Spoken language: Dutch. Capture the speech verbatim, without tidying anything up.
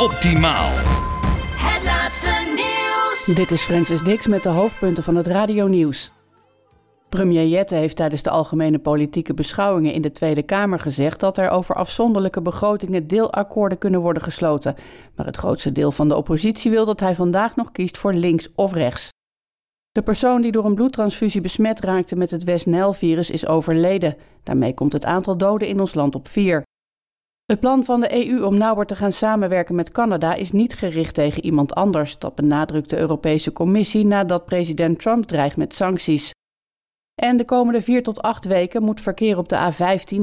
Optimaal. Het laatste nieuws. Dit is Francis Dix met de hoofdpunten van het radionieuws. Premier Jette heeft tijdens de algemene politieke beschouwingen in de Tweede Kamer gezegd dat er over afzonderlijke begrotingen deelakkoorden kunnen worden gesloten. Maar het grootste deel van de oppositie wil dat hij vandaag nog kiest voor links of rechts. De persoon die door een bloedtransfusie besmet raakte met het West-Nijl-virus is overleden. Daarmee komt het aantal doden in ons land op vier. Het plan van de E U om nauwer te gaan samenwerken met Canada is niet gericht tegen iemand anders. Dat benadrukt de Europese Commissie nadat president Trump dreigt met sancties. En de komende vier tot acht weken moet verkeer op de A vijftien